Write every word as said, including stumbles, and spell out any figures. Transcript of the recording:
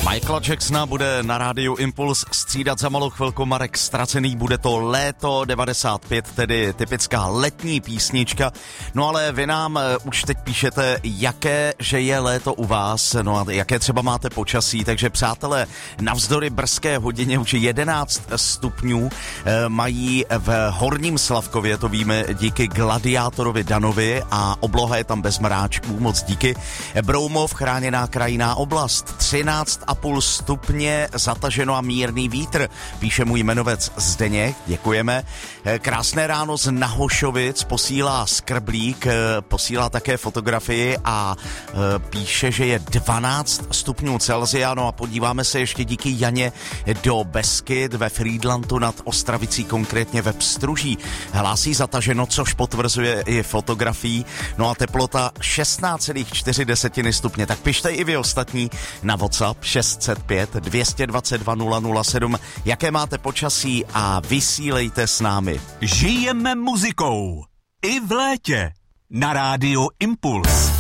Michaela Jacksona bude na rádiu Impuls střídat za malou chvilku Marek Ztracený, bude to Léto devadesát pět, tedy typická letní písnička. No ale vy nám uh, už teď píšete, jaké, že je léto u vás, no a jaké třeba máte počasí, takže přátelé, navzdory brzké hodině už jedenáct stupňů uh, mají v Horním Slavkově, to víme díky gladiátorovi Danovi, a obloha je tam bez mráčků, moc díky. Broumov, chráněná krajinná oblast, třináct a půl stupně, zataženo a mírný vítr, píše můj jmenovec Zdeněk, děkujeme. Krásné ráno z Nahošovic posílá Skrblík, posílá také fotografii a píše, že je dvanáct stupňů Celsia, no a podíváme se ještě díky Janě do Beskyd ve Frýdlantu nad Ostravicí, konkrétně ve Pstruží. Hlásí zataženo, což potvrzuje i fotografií, no a teplota šestnáct celá čtyři stupně, tak pište i vy ostatní na WhatsApp šest set pět dvě dvacet dva nula nula sedm, jaké máte počasí a vysílejte s námi. Žijeme muzikou i v létě na rádiu Impuls.